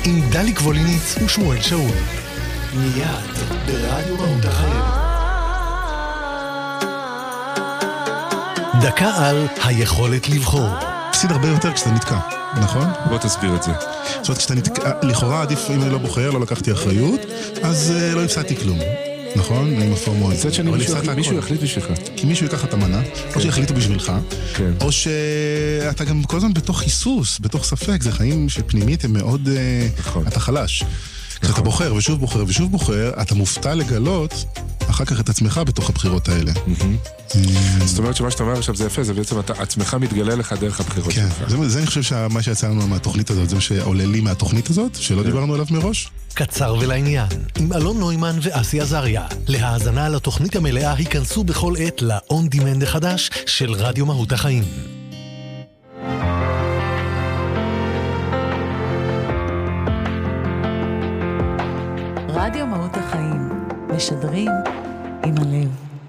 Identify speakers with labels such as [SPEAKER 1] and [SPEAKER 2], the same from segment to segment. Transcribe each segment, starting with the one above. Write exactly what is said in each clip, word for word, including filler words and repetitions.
[SPEAKER 1] עם דליק ווליניץ ושמואל שאול. מיד ברדיו מהות החיים. דקה על היכולת לבחור.
[SPEAKER 2] תפסיד הרבה יותר כשאתה נתקע, נכון?
[SPEAKER 3] בוא תסביר את זה.
[SPEAKER 2] זאת אומרת, כשאתה נתקע, לכאורה עדיף אם אני לא בוחר, לא לקחתי אחריות, אז uh, לא הפסדתי כלום. נכון? עם הפורמול.
[SPEAKER 3] זה שאני מישהו יחליט בשבילך.
[SPEAKER 2] כי מישהו ייקח את המנה, או שיחליטו בשבילך, או שאתה גם כל הזמן בתוך היסוס, בתוך ספק, זה חיים שפנימית הם מאוד, אתה חלש. כשאתה בוחר ושוב בוחר ושוב בוחר, אתה מופתע לגלות אחר כך את עצמך בתוך הבחירות האלה.
[SPEAKER 3] זאת אומרת שמה שאתה אומר עכשיו זה יפה, זה בעצם עצמך מתגלה לך דרך הבחירות שלך.
[SPEAKER 2] זה אני חושב שמה שיצא לנו מהתוכנית הזאת, זה מה שעולה לי מהתוכנית הזאת, שלא דיברנו עליו מראש.
[SPEAKER 1] קצר ולעניין, עם אלון נוימן ואסי עזריה. להאזנה על התוכנית המלאה היכנסו בכל עת ל-On Demand החדש של רדיו מהות החיים.
[SPEAKER 4] רדיו מהות החיים, משדרים עם הלב.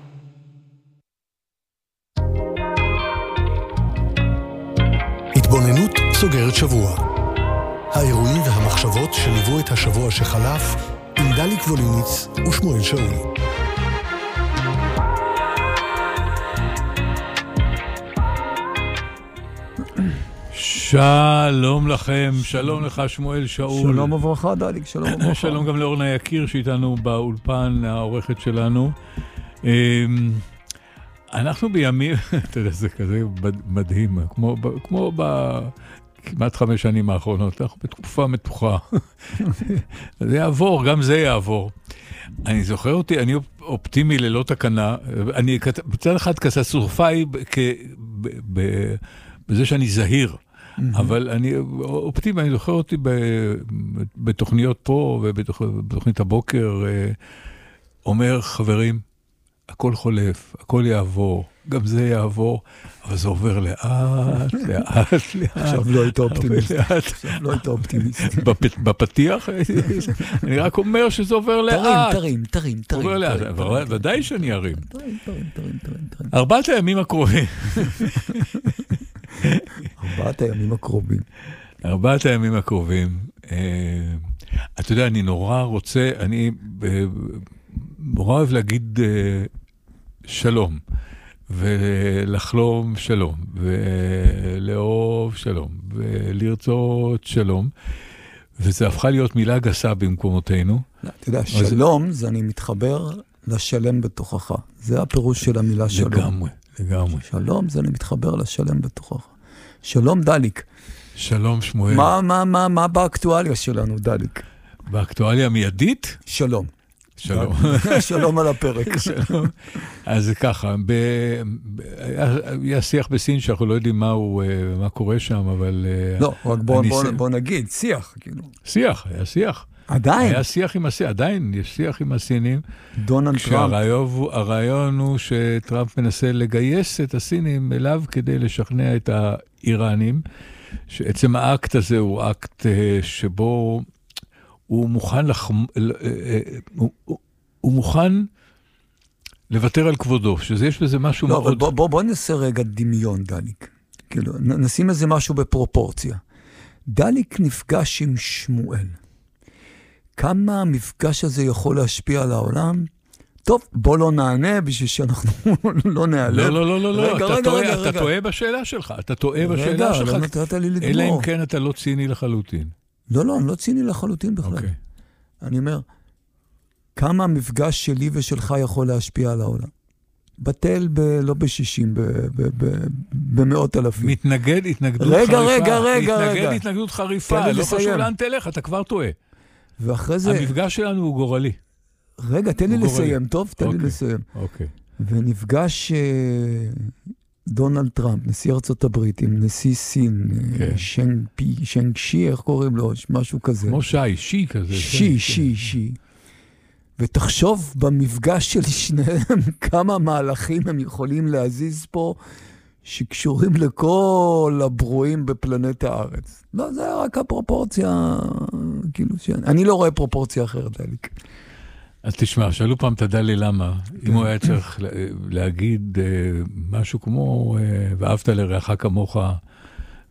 [SPEAKER 1] התבוננות סוגרת שבוע. האירועים והמחשבות שליוו את השבוע שחלף עם דליק ווליניץ ושמואל שאול.
[SPEAKER 5] שלום לכם, שלום לך שמואל שאול.
[SPEAKER 6] שלום וברכה דליק, שלום וברכה.
[SPEAKER 5] שלום גם לאורנה יקיר שאיתנו באולפן, העורכת שלנו. אנחנו בימים, אתה יודע, זה כזה מדהים, כמו, כמו בכמעט חמש שנים האחרונות, אנחנו בתקופה מתוחה. זה יעבור, גם זה יעבור. אני זוכר אותי, אני אופטימי ללא תקנה, אני בצד אחד קטסטרופאי בזה שאני זהיר, אבל אני אופטימי, אני זוכר אותי בתוכניות פה ובתוכנית הבוקר, אומר חברים, הכל חולף, הכל יעבור, גם זה יעבור, אבל זה עובר לאט, לאט, לאט.
[SPEAKER 6] עכשיו לא היית אופטימיסט. עכשיו לא היית אופטימיסט.
[SPEAKER 5] בפתיח, אני רק אומר שזה עובר לאט.
[SPEAKER 6] תרים, תרים, תרים.
[SPEAKER 5] עובר לאט, ודאי שאני ארים.
[SPEAKER 6] תרים, תרים, תרים, תרים.
[SPEAKER 5] ארבעת הימים הקרובים.
[SPEAKER 6] ארבעת הימים הקרובים.
[SPEAKER 5] ארבעת הימים הקרובים. אתה יודע, אני נורא רוצה, אני נורא אוהב להגיד שלום, ולחלום שלום, ולאהוב שלום, ולרצות שלום, וזה הפכה להיות מילה גסה במקומותינו.
[SPEAKER 6] אתה יודע, שלום זה אני מתחבר לשלם בתוכך. זה הפירוש של המילה שלום.
[SPEAKER 5] לגמרי, לגמרי.
[SPEAKER 6] שלום זה אני מתחבר לשלם בתוכך. שלום דליק.
[SPEAKER 5] שלום שמואל.
[SPEAKER 6] מה, מה, מה, מה באקטואליה שלנו דליק?
[SPEAKER 5] באקטואליה מיידית?
[SPEAKER 6] שלום.
[SPEAKER 5] שלום.
[SPEAKER 6] שלום על הפרק.
[SPEAKER 5] שלום. אז ככה, היה שיח בסין שאנחנו לא יודעים מה קורה שם, אבל...
[SPEAKER 6] לא, רק בוא נגיד, שיח.
[SPEAKER 5] שיח, היה שיח.
[SPEAKER 6] עדיין.
[SPEAKER 5] היה שיח עם הסינים, עדיין יש שיח עם הסינים.
[SPEAKER 6] דונלד טראמפ.
[SPEAKER 5] הרעיון הוא שטראמפ מנסה לגייס את הסינים אליו כדי לשכנע את האיראנים, שעצם האקט הזה הוא אקט שבו הוא מוכן לחמ... הוא, הוא מוכן לוותר על כבודו, שזה יש בזה משהו
[SPEAKER 6] לא,
[SPEAKER 5] מאוד...
[SPEAKER 6] בוא, בוא, בוא נעשה רגע דמיון, דליק. כאילו, נשים איזה משהו בפרופורציה. דליק נפגש עם שמואל. כמה המפגש הזה יכול להשפיע על העולם? טוב, בוא לא נענה בשביל שאנחנו לא נעלב.
[SPEAKER 5] לא, לא, לא, לא, לא.
[SPEAKER 6] רגע,
[SPEAKER 5] אתה
[SPEAKER 6] רגע,
[SPEAKER 5] טועה,
[SPEAKER 6] רגע,
[SPEAKER 5] אתה
[SPEAKER 6] רגע.
[SPEAKER 5] טועה בשאלה שלך. אתה טועה בשאלה
[SPEAKER 6] רגע,
[SPEAKER 5] שלך.
[SPEAKER 6] לא נתת לי לגמור.
[SPEAKER 5] אלא אם כן אתה לא ציני לחלוטין.
[SPEAKER 6] לא, לא, אני לא ציני לחלוטין בכלל.
[SPEAKER 5] אוקיי.
[SPEAKER 6] אני אומר, כמה המפגש שלי ושלך יכול להשפיע על העולם? בטל ב... לא בשישים, ב... ב... ב... במאות אלפים.
[SPEAKER 5] מתנגד התנגדות
[SPEAKER 6] רגע,
[SPEAKER 5] חריפה.
[SPEAKER 6] רגע, רגע,
[SPEAKER 5] מתנגד
[SPEAKER 6] רגע.
[SPEAKER 5] התנגדות חריפה.
[SPEAKER 6] תן לי
[SPEAKER 5] לא
[SPEAKER 6] לסיים.
[SPEAKER 5] חשוב לאן תלך, אתה כבר טועה.
[SPEAKER 6] ואחרי זה...
[SPEAKER 5] המפגש שלנו הוא גורלי.
[SPEAKER 6] רגע, תן לי
[SPEAKER 5] הוא גורלי.
[SPEAKER 6] לסיים, טוב? תן לי
[SPEAKER 5] אוקיי.
[SPEAKER 6] לסיים.
[SPEAKER 5] אוקיי.
[SPEAKER 6] ונפגש אה, דונלד טראמפ, נשיא ארצות הברית, עם נשיא סין,
[SPEAKER 5] כן.
[SPEAKER 6] אה, שנג פי, שנג שי, איך קוראים לו? משהו כזה.
[SPEAKER 5] כמו שי, שי כזה.
[SPEAKER 6] שי,
[SPEAKER 5] כן,
[SPEAKER 6] שי,
[SPEAKER 5] כן.
[SPEAKER 6] שי. ותחשוב במפגש של שניהם כמה מהלכים הם יכולים להזיז פה שקשורים לכל הברואים בפלנט הארץ. לא, זה היה רק הפרופורציה, כאילו, שאני, אני לא רואה פרופורציה אחרת, דליק.
[SPEAKER 5] אז תשמע, שאלו פעם תדע לי למה, אם הוא היה צריך להגיד משהו כמו, ואהבת לרעך כמוך,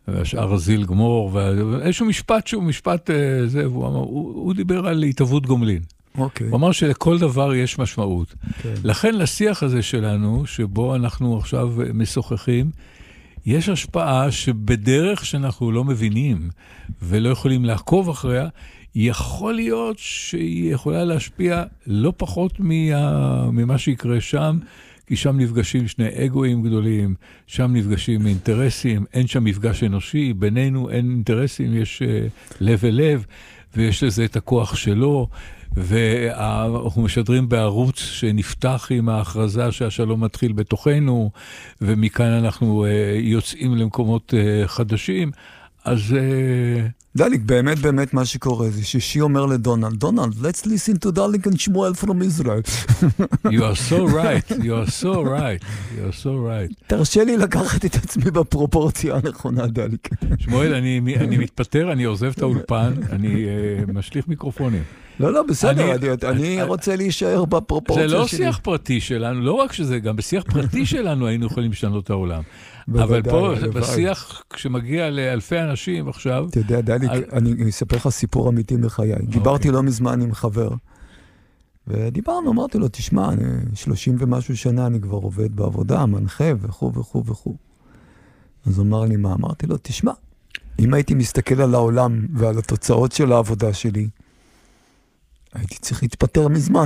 [SPEAKER 5] והשאר הזיל גמור, ואיזשהו משפט שהוא משפט, זה, והוא אמר, הוא, הוא דיבר על התהוות גומלין.
[SPEAKER 6] אוקיי.
[SPEAKER 5] הוא אמר שלכל דבר יש משמעות.
[SPEAKER 6] כן.
[SPEAKER 5] לכן לשיח הזה שלנו, שבו אנחנו עכשיו משוחחים, יש השפעה שבדרך שאנחנו לא מבינים, ולא יכולים לעקוב אחריה, יכול להיות שהיא יכולה להשפיע לא פחות מה, ממה שיקרה שם, כי שם נפגשים שני אגואים גדולים, שם נפגשים אינטרסים, אין שם מפגש אנושי, בינינו אין אינטרסים, יש uh, לב אל לב, ויש לזה את הכוח שלו, ואנחנו משדרים בערוץ שנפתח עם ההכרזה שהשלום מתחיל בתוכנו, ומכאן אנחנו uh, יוצאים למקומות uh, חדשים, אז... Uh,
[SPEAKER 6] דליק, באמת באמת מה שקורה זה ששי אומר לדונלד, דונלד, let's listen to דליק and שמואל from Israel.
[SPEAKER 5] You are so right, you are so right, you are so right.
[SPEAKER 6] תרשה לי לקחת את עצמי בפרופורציה הנכונה, דליק.
[SPEAKER 5] שמואל, אני, אני מתפטר, אני עוזב את האולפן, אני uh, משליך מיקרופונים.
[SPEAKER 6] לא, לא, בסדר,
[SPEAKER 5] אני,
[SPEAKER 6] אני, אני
[SPEAKER 5] אני
[SPEAKER 6] רוצה להישאר בפרופורציה שלי.
[SPEAKER 5] זה לא שיח פרטי שלנו, לא רק שזה, גם בשיח פרטי שלנו היינו יכולים לשנות את העולם. אבל פה, בשיח, כשמגיע לאלפי אנשים עכשיו...
[SPEAKER 6] אתה יודע, דליק, אני אספר לך סיפור אמיתי מחיי. דיברתי לא מזמן עם חבר, ודיברנו, אמרתי לו, תשמע, שלושים ומשהו שנה אני כבר עובד בעבודה, מנחה וכו' וכו' וכו'. אז הוא אמר לי מה? אמרתי לו, תשמע, אם הייתי מסתכל על העולם ועל התוצאות של העבודה שלי, הייתי צריך להתפטר מזמן.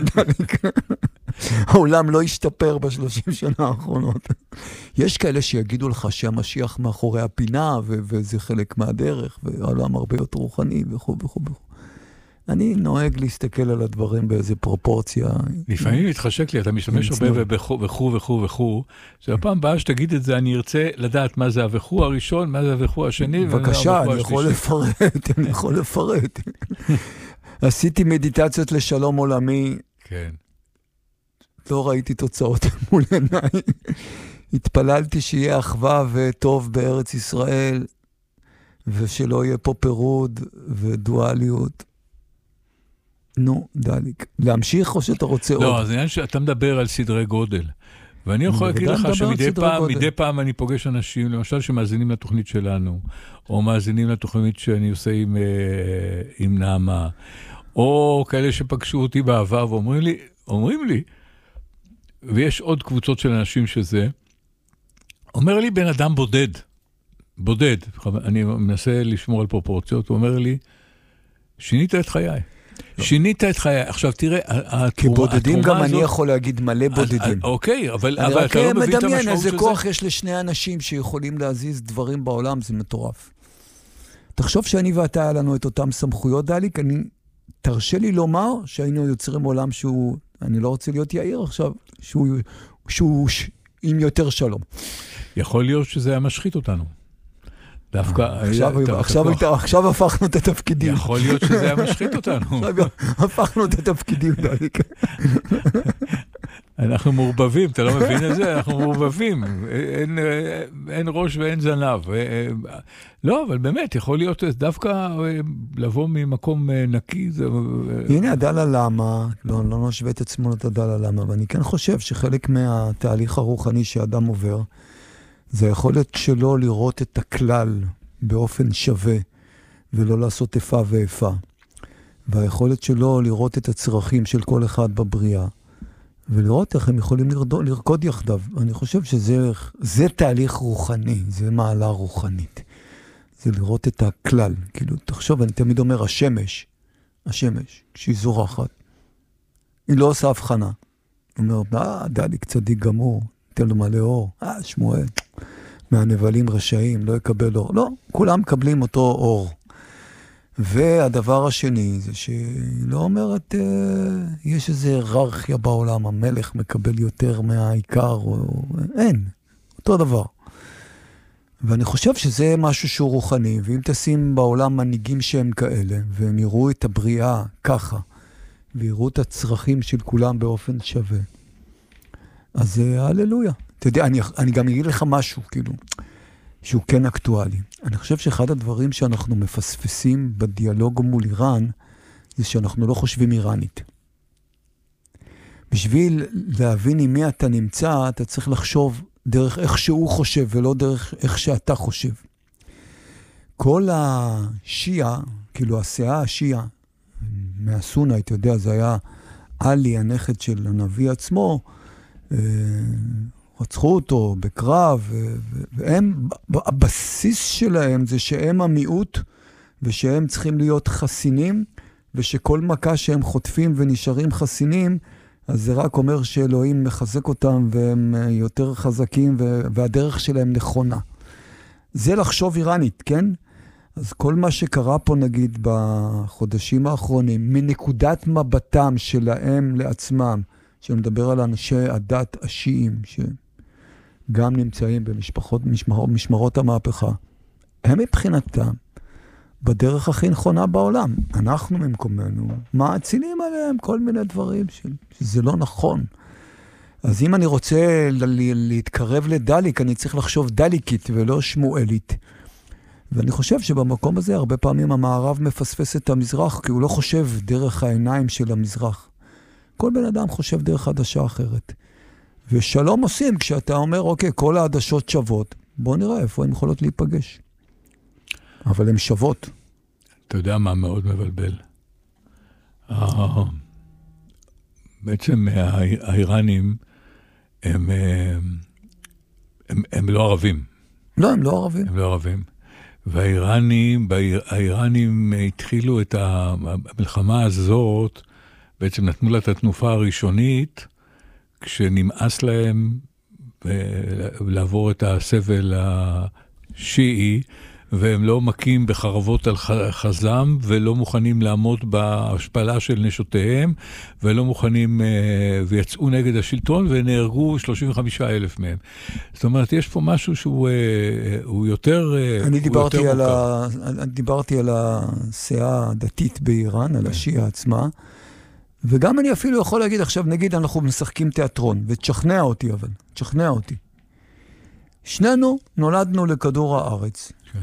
[SPEAKER 6] העולם לא השתפר בשלושים שנה האחרונות. יש כאלה שיגידו לך שהמשיח מאחורי הפינה, ו- וזה חלק מהדרך, והעולם הרבה יותר רוחני, וכו' וכו' וכו'. אני נוהג להסתכל על הדברים באיזה פרופורציה.
[SPEAKER 5] לפעמים מתחשק לי, אתה משתמש הרבה וכו' וכו' וכו' וכו'. שהפעם הבאה שתגיד את זה, אני ארצה לדעת מה זה הווכו הראשון, מה זה הווכו השני.
[SPEAKER 6] בבקשה, אני יכול לפרט, אני יכול לפרט. עשיתי מדיטציות לשלום עולמי.
[SPEAKER 5] כן.
[SPEAKER 6] לא ראיתי תוצאות מול עיניי. התפללתי שיהיה אחווה וטוב בארץ ישראל, ושלא יהיה פה פירוד ודואליות. נו, דליק. להמשיך או שאתה רוצה עוד?
[SPEAKER 5] לא, אז העניין שאתה מדבר על סדרי גודל. ואני יכול להגיד לך שמדי פעם, מדי פעם אני פוגש אנשים, למשל שמאזינים לתוכנית שלנו, או מאזינים לתוכנית שאני עושה עם, עם נעמה, או כאלה שפגשו אותי בעבר ואומרים לי, אומרים לי, ויש עוד קבוצות של אנשים שזה, אומר לי בן אדם בודד, בודד, אני מנסה לשמור על פרופורציות, הוא אומר לי, שינית את חיי. שינית את חיי. עכשיו תראה,
[SPEAKER 6] כבודדים גם אני יכול להגיד מלא בודדים.
[SPEAKER 5] אוקיי, אבל אתה לא מבין את המשמעות של זה? אני רק מדמיין
[SPEAKER 6] איזה כוח יש לשני אנשים שיכולים להזיז דברים בעולם, זה מטורף. תחשוב שאני ואתה היה לנו את אותם סמכויות, דליק, אני תרשה לי לומר שהיינו יוצרים עולם שהוא, אני לא רוצה להיות יאיר עכשיו, שהוא, שהוא עם יותר שלום.
[SPEAKER 5] יכול להיות שזה היה משחית אותנו. דווקא...
[SPEAKER 6] עכשיו הפכנו את התפקידים.
[SPEAKER 5] יכול להיות שזה היה משחית אותנו.
[SPEAKER 6] הפכנו את התפקידים, דליק.
[SPEAKER 5] אנחנו מעורבבים, אתה לא מבין את זה? אנחנו מעורבבים. אין, אין ראש ואין זנב. לא, אבל באמת, יכול להיות דווקא לבוא ממקום נקי. זה...
[SPEAKER 6] הנה, הדלה למה, לא, לא נשווה את עצמו את הדלה למה, ואני כן חושב שחלק מהתהליך הרוחני שאדם עובר, זה יכול להיות שלא לראות את הכלל באופן שווה, ולא לעשות איפה ואיפה. והיכולת שלו לראות את הצרכים של כל אחד בבריאה, ולראות איך הם יכולים לרדוד, לרקוד יחדיו. אני חושב שזה זה תהליך רוחני, זה מעלה רוחנית. זה לראות את הכלל. כאילו, תחשוב, אני תמיד אומר, השמש, השמש, כשהיא זורחת, היא לא עושה הבחנה. היא אומרת, אה, דליק צדיק גמור, תן לו מלא אור. אה, שמואל, מהנבלים רשעים, לא יקבל אור. לא, כולם מקבלים אותו אור. והדבר השני זה שהיא לא אומרת, אה, יש איזו היררכיה בעולם, המלך מקבל יותר מהעיקר, או, אין, אותו דבר. ואני חושב שזה משהו שהוא רוחני, ואם תשים בעולם מנהיגים שהם כאלה, והם יראו את הבריאה ככה, ויראו את הצרכים של כולם באופן שווה, אז הללויה. אתה יודע, אני, אני גם אגיד לך משהו, כאילו, שהוא כן אקטואלי. אני חושב שאחד הדברים שאנחנו מפספסים בדיאלוג מול איראן, זה שאנחנו לא חושבים איראנית. בשביל להבין עם מי אתה נמצא, אתה צריך לחשוב דרך איך שהוא חושב, ולא דרך איך שאתה חושב. כל השיעה, כאילו השיעה השיעה, מהסונה, אתה יודע, זה היה עלי, הנכד של הנביא עצמו, רצחו אותו בקרב, והם, הבסיס שלהם זה שהם המיעוט, ושהם צריכים להיות חסינים, ושכל מכה שהם חוטפים ונשארים חסינים, אז זה רק אומר שאלוהים מחזק אותם, והם יותר חזקים, והדרך שלהם נכונה. זה לחשוב איראנית, כן? אז כל מה שקרה פה, נגיד, בחודשים האחרונים, מנקודת מבטם שלהם לעצמם, שמדבר על אנשי הדת השיעים, שגם נמצאים במשפחות, משמרות, משמרות המהפכה, הם מבחינתם בדרך הכי נכונה בעולם. אנחנו ממקומנו מאצילים עליהם כל מיני דברים שזה לא נכון. אז אם אני רוצה להתקרב לדליק, אני צריך לחשוב דליקית ולא שמואלית. ואני חושב שבמקום הזה הרבה פעמים המערב מפספס את המזרח, כי הוא לא חושב דרך העיניים של המזרח. כל בן אדם חושב דרך עדשה אחרת. ושלום עושים כשאתה אומר, אוקיי, כל העדשות שוות, בוא נראה איפה הן יכולות להיפגש. אבל הן שוות.
[SPEAKER 5] אתה יודע מה מאוד מבלבל? בעצם האיראנים הם, הם, הם לא ערבים.
[SPEAKER 6] לא, הם לא ערבים.
[SPEAKER 5] הם לא ערבים. והאיראנים, האיראנים התחילו את המלחמה הזאת, בעצם נתנו לה את התנופה הראשונית, כשנמאס להם לעבור את הסבל השיעי, והם לא מכים בחרבות על חזם, ולא מוכנים לעמוד בהשפלה של נשותיהם, ולא מוכנים, ויצאו נגד השלטון, ונהרגו שלושים וחמישה אלף מהם. זאת אומרת, יש פה משהו שהוא הוא יותר
[SPEAKER 6] אני דיברתי, יותר על ה... אני דיברתי על השאה הדתית באיראן, על השיעה עצמה, וגם אני אפילו יכול להגיד, עכשיו נגיד אנחנו משחקים תיאטרון, ותשכנע אותי אבל, תשכנע אותי. שנינו נולדנו לכדור הארץ. כן.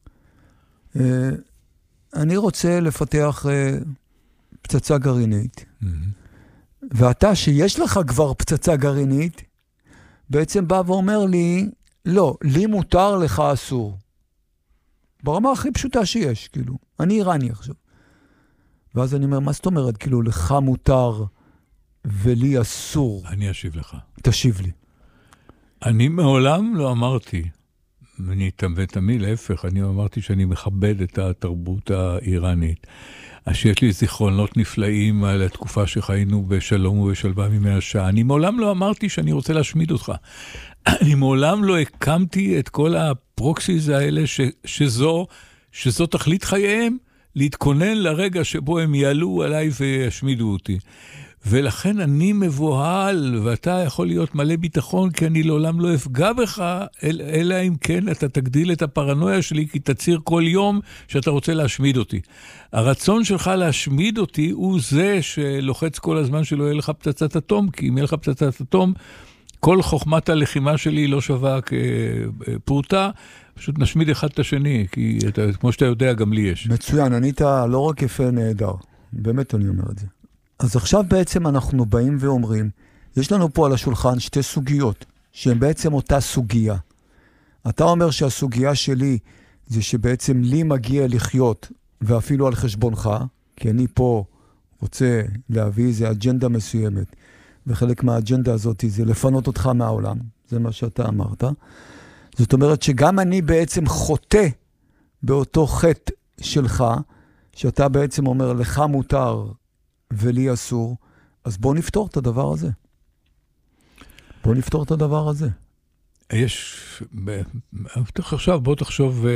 [SPEAKER 6] אני רוצה לפתח פצצה גרעינית. Mm-hmm. ואתה שיש לך כבר פצצה גרעינית, בעצם בא ואומר לי, לא, לי מותר, לך אסור. ברמה הכי פשוטה שיש, כאילו. אני איראני עכשיו. ואז אני אומר, מה זאת אומרת? כאילו, לך מותר ולי אסור.
[SPEAKER 5] אני אשיב לך.
[SPEAKER 6] תשיב לי.
[SPEAKER 5] אני מעולם לא אמרתי, אני תמיד להפך, אני אמרתי שאני מכבד את התרבות האיראנית. שיש לי זיכרונות נפלאים על התקופה שחיינו בשלום ובשלווה מימי השעה. אני מעולם לא אמרתי שאני רוצה להשמיד אותך. אני מעולם לא הקמתי את כל הפרוקסיס האלה ש, שזו, שזו תכלית חייהם, להתכונן לרגע שבו הם יעלו עליי וישמידו אותי. ולכן אני מבוהל, ואתה יכול להיות מלא ביטחון, כי אני לעולם לא אפגע בך, אל, אלא אם כן אתה תגדיל את הפרנויה שלי, כי תציר כל יום שאתה רוצה להשמיד אותי. הרצון שלך להשמיד אותי הוא זה שלוחץ כל הזמן שלא יהיה לך פצצת אטום, כי אם יהיה לך פצצת אטום, כל חוכמת הלחימה שלי לא שווה כפרוטה, פשוט נשמיד אחד את השני, כי אתה, כמו שאתה יודע, גם לי יש.
[SPEAKER 6] מצוין, ענית לא רק יפה נהדר, באמת אני אומר את זה. אז עכשיו בעצם אנחנו באים ואומרים, יש לנו פה על השולחן שתי סוגיות, שהן בעצם אותה סוגיה. אתה אומר שהסוגיה שלי זה שבעצם לי מגיע לחיות, ואפילו על חשבונך, כי אני פה רוצה להביא איזו אג'נדה מסוימת, וחלק מהאג'נדה הזאת זה לפנות אותך מהעולם, זה מה שאתה אמרת. זאת אומרת שגם אני בעצם חוטא באותו חטא שלך, שאתה בעצם אומר לך מותר ולי אסור, אז בוא נפתור את הדבר הזה. בוא נפתור את הדבר הזה.
[SPEAKER 5] יש, עכשיו בוא תחשוב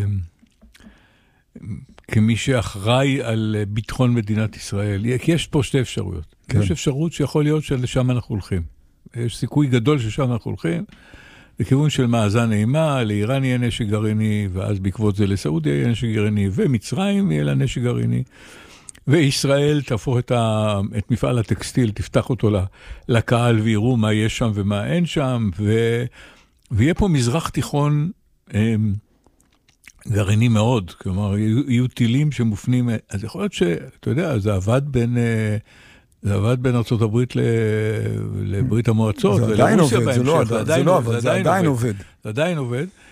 [SPEAKER 5] כמי שאחראי על ביטחון מדינת ישראל, יש פה שתי אפשרויות. כן. יש אפשרות שיכול להיות שלשם אנחנו הולכים. יש סיכוי גדול ששם אנחנו הולכים, לכיוון של מאזן אימה, לאיראן יהיה נשק גרעיני, ואז בעקבות זה לסעודיה יהיה נשק גרעיני, ומצרים יהיה לה נשק גרעיני, וישראל תהפוך את, ה, את מפעל הטקסטיל, תפתח אותו לקהל, ויראו מה יש שם ומה אין שם, ו, ויהיה פה מזרח תיכון הם, גרעיני מאוד, כלומר, יהיו, יהיו טילים שמופנים, אז יכול להיות שאתה יודע, זה עבד בין... זה עבד בין ארצות הברית לברית המועצות.
[SPEAKER 6] זה עדיין עובד, זה לא עבד, זה עדיין עובד.
[SPEAKER 5] זה עדיין עובד,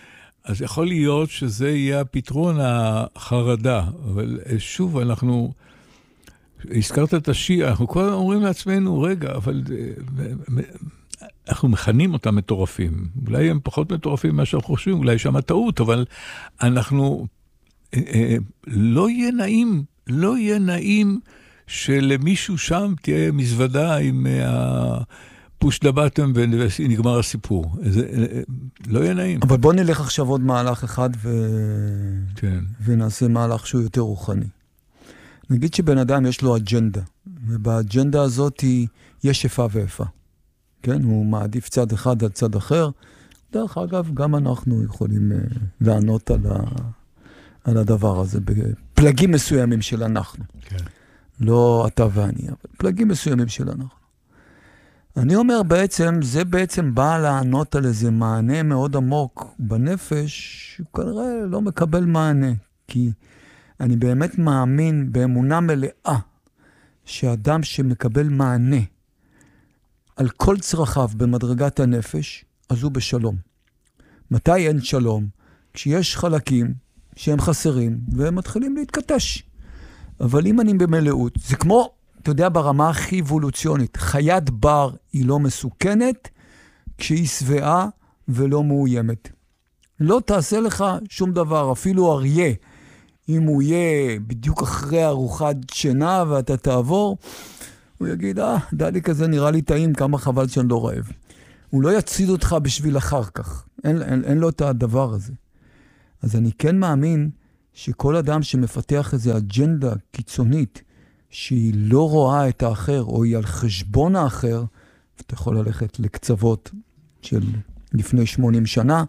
[SPEAKER 5] אז יכול להיות שזה יהיה הפתרון החרדה, אבל שוב, אנחנו, הזכרת את השיעה, אנחנו כל הזמן אומרים לעצמנו, רגע, אבל אנחנו מכנים אותם מטורפים. אולי הם פחות מטורפים ממה שאנחנו חושבים, אולי שם הטעות, אבל אנחנו, לא יהיה נעים, לא יהיה נעים שלמישהו שם תהיה מזוודה עם הפוש דבטם ונגמר הסיפור. זה לא יהיה נעים.
[SPEAKER 6] אבל בוא נלך עכשיו עוד מהלך אחד ו...
[SPEAKER 5] כן.
[SPEAKER 6] ונעשה מהלך שהוא יותר רוחני. נגיד שבן אדם יש לו אג'נדה, ובאג'נדה הזאת יש איפה ואיפה. כן? הוא מעדיף צד אחד על צד אחר. דרך אגב, גם אנחנו יכולים לענות על, ה... על הדבר הזה, בפלגים מסוימים של אנחנו.
[SPEAKER 5] כן.
[SPEAKER 6] לא אתה ואני, אבל פלגים מסוימים של אנחנו. אני אומר בעצם, זה בעצם בא לענות על איזה מענה מאוד עמוק בנפש, שהוא כנראה לא מקבל מענה, כי אני באמת מאמין באמונה מלאה, שאדם שמקבל מענה על כל צרכיו במדרגת הנפש, אז הוא בשלום. מתי אין שלום? כשיש חלקים שהם חסרים, והם מתחילים להתקטש. אבל אם אני במלאות, זה כמו, אתה יודע, ברמה הכי אבולוציונית, חיית בר היא לא מסוכנת, כשהיא שבעה ולא מאוימת. לא תעשה לך שום דבר, אפילו אריה, אם הוא יהיה בדיוק אחרי ארוחת שינה ואתה תעבור, הוא יגיד, אה, דלי כזה נראה לי טעים, כמה חבל שאני לא רעב. הוא לא יציד אותך בשביל אחר כך, אין, אין, אין לו את הדבר הזה. אז אני כן מאמין שכל אדם שמפתח איזו אג'נדה קיצונית, שהיא לא רואה את האחר, או היא על חשבון האחר, אתה יכול ללכת לקצוות של לפני שמונים שנה,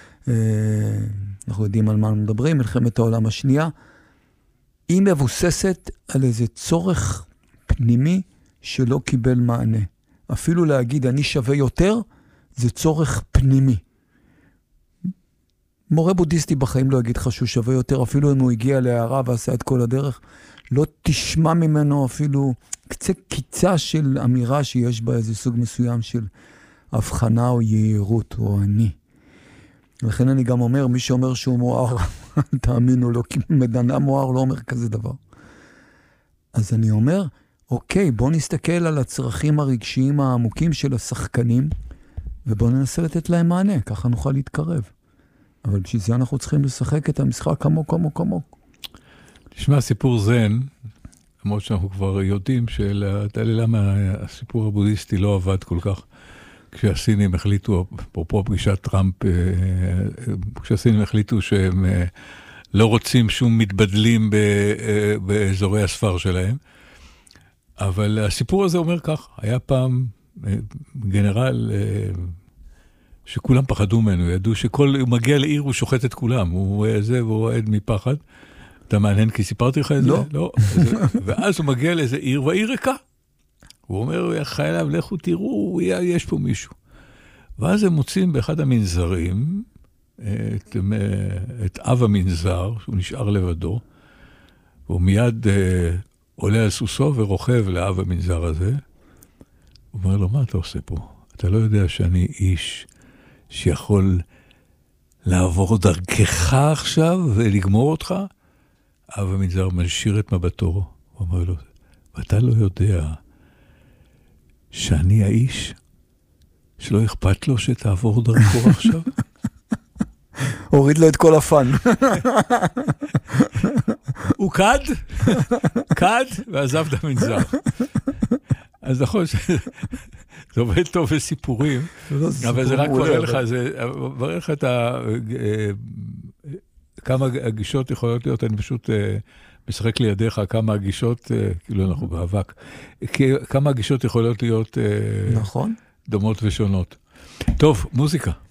[SPEAKER 6] אנחנו יודעים על מה אנחנו מדברים, מלחמת העולם השנייה, היא מבוססת על איזה צורך פנימי שלא קיבל מענה. אפילו להגיד אני שווה יותר, זה צורך פנימי. מורה בודהיסטי בחיים לא יגיד לך שהוא שווה יותר, אפילו אם הוא הגיע להערה ועשה את כל הדרך, לא תשמע ממנו אפילו קצה קיצה של אמירה שיש בה איזה סוג מסוים של הבחנה או יהירות או אני. לכן אני גם אומר, מי שאומר שהוא מואר, תאמינו לו, כי מדענה מואר לא אומר כזה דבר. אז אני אומר, אוקיי, בוא נסתכל על הצרכים הרגשיים העמוקים של השחקנים, ובוא ננסה לתת להם מענה, ככה נוכל להתקרב. אבל בשביל זה אנחנו צריכים לשחק את המשחק עמוק, עמוק, עמוק.
[SPEAKER 5] תשמע, סיפור זן, למרות שאנחנו כבר יודעים שלדעתי למה הסיפור הבודהיסטי לא עבד כל כך, כשהסינים החליטו, אפרופו פגישת טראמפ, כשהסינים החליטו שהם לא רוצים שום מתבדלים באזורי הספר שלהם, אבל הסיפור הזה אומר כך, היה פעם גנרל שכולם פחדו ממנו, ידעו שכל, הוא מגיע לעיר, הוא שוחט את כולם, הוא זה והוא עד מפחד. אתה מעניין כי סיפרתי לך את זה?
[SPEAKER 6] לא.
[SPEAKER 5] לא. ואז הוא מגיע לאיזה עיר, והעיר ריקה. הוא אומר, חייליו, לכו תראו, יש פה מישהו. ואז הם מוצאים באחד המנזרים, את, את אב המנזר, שהוא נשאר לבדו, והוא מיד אה, עולה על סוסו ורוכב לאב המנזר הזה. הוא אומר לו, מה אתה עושה פה? אתה לא יודע שאני איש שיכול לעבור דרכך עכשיו ולגמור אותך? אב המנזר משאיר את מבטו. הוא אומר לו, ואתה לא יודע שאני האיש שלא אכפת לו שתעבור דרכו עכשיו?
[SPEAKER 6] הוריד לו את כל הפן.
[SPEAKER 5] הוא קד, קד, ועזב את המנזר. אז נכון שזה עובד טוב בסיפורים, אבל זה רק מראה לך, זה מראה לך את ה... כמה הגישות יכולות להיות, אני פשוט משחק לידיך כמה הגישות, כאילו אנחנו באבק, כמה הגישות יכולות להיות דומות ושונות. טוב, מוזיקה.